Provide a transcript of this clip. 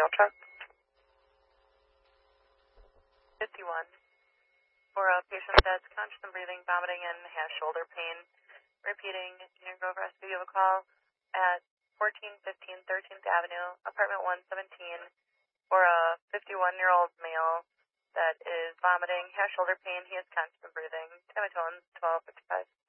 mail truck. 51. For a patient that's conscious and breathing, vomiting, and has shoulder pain. Repeating, Union Grove Rescue, you have a call at 1415 13th Avenue, apartment 117, for a 51-year-old male that is vomiting, has shoulder pain, he is conscious and breathing. Time of tone, 12:55.